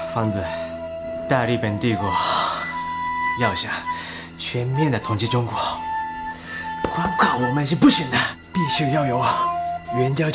房子，大日本帝国要想全面的统治中国，光靠我们是不行的，必须要有援交